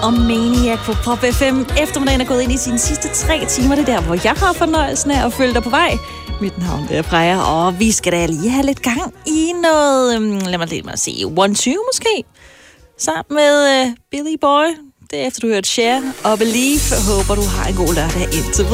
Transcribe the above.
og Maniac på Pop FM. Eftermiddagen er gået ind i sine sidste 3 timer. Det er der, hvor jeg har fornøjelsen af at følge dig på vej. Mit navn er Freja, og vi skal da lige have lidt gang i noget... lad mig se. 1-2 måske? Sammen med Billy Boy. Det er efter, du har hørt Cher og Believe. Håber, du har en god lørdag indtil